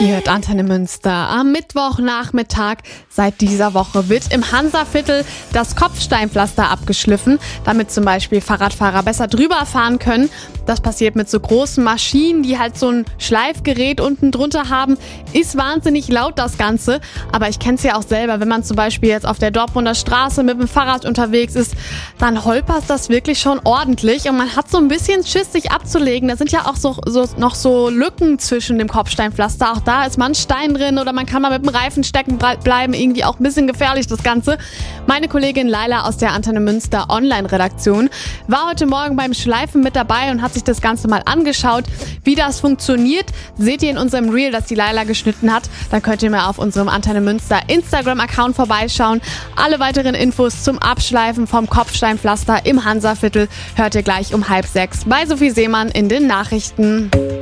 Ihr hört Antenne Münster. Am Mittwochnachmittag seit dieser Woche wird im Hansaviertel das Kopfsteinpflaster abgeschliffen, damit zum Beispiel Fahrradfahrer besser drüber fahren können. Das passiert mit so großen Maschinen, die halt so ein Schleifgerät unten drunter haben. Ist wahnsinnig laut das Ganze, aber ich kenne es ja auch selber, wenn man zum Beispiel jetzt auf der Dortmunder Straße mit dem Fahrrad unterwegs ist, dann holpert das wirklich schon ordentlich und man hat so ein bisschen Schiss, sich abzulegen. Da sind ja auch noch so Lücken zwischen dem Kopfsteinpflaster. Auch da ist mal ein Stein drin oder man kann mal mit dem Reifen stecken bleiben. Irgendwie auch ein bisschen gefährlich das Ganze. Meine Kollegin Laila aus der Antenne Münster Online-Redaktion war heute Morgen beim Schleifen mit dabei und hat sich das Ganze mal angeschaut. Wie das funktioniert, seht ihr in unserem Reel, das die Laila geschnitten hat. Dann könnt ihr mal auf unserem Antenne Münster Instagram-Account vorbeischauen. Alle weiteren Infos zum Abschleifen vom Kopfsteinpflaster im Hansaviertel hört ihr gleich um 5:30 bei Sophie Seemann in den Nachrichten.